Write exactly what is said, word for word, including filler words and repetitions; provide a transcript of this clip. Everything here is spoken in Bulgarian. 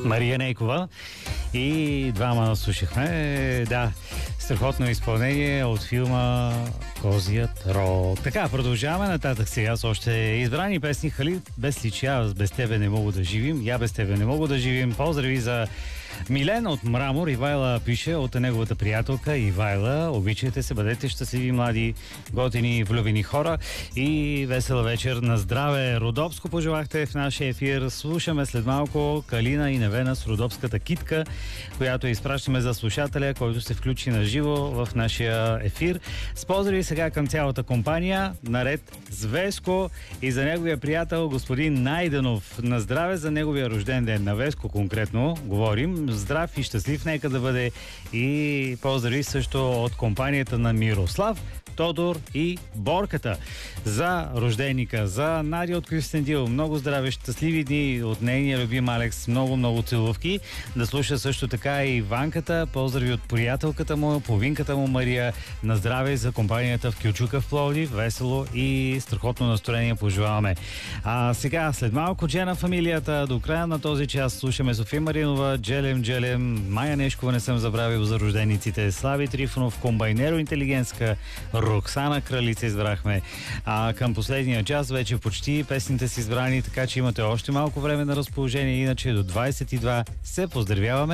Мария Нейкова и двама слушахме. Да, страхотно изпълнение от филма Козият рог. Така, продължаваме нататък сега с още избрани песни. Халид, без лича, без тебе не мога да живим. Я без тебе не мога да живим. Поздрави за Милен от Мрамор. Ивайла пише от неговата приятелка. Ивайла, обичайте се, бъдете щастливи, млади, готини, влюбени хора и весела вечер на здраве. Родопско пожелахте в нашия ефир. Слушаме след малко Калина и Невена с Родопската китка, която изпращаме за слушателя, който се включи на живо в нашия ефир. С поздрави сега към цялата компания, наред с Веско и за неговия приятел господин Найденов. На здраве за неговия рожден ден. На Веско конкретно говорим. Здрав и щастлив нека да бъде. И поздрави също от компанията на Мирослав, Тодор и Борката за рожденика, за Надя от Кюстендил. Много здраве, щастливи дни от нейния любим Алекс. Много, много целувки. Да слуша също така и Ванката. Поздрави от приятелката му, половинката му Мария. На здраве за компанията в Кючука в Пловдив. Весело и страхотно настроение пожелаваме. А сега, след малко Джена фамилията. До края на този час слушаме София Маринова, Джелем, Джелем, Майя Нешкова, не съм забравил за рождениците, Слави Трифонов, Комбайнеро Интелигентска, Роксана Кралица избрахме. А към последния час вече почти песните са избрани, така че имате още малко време на разположение, иначе до двайсет и два се поздравяваме.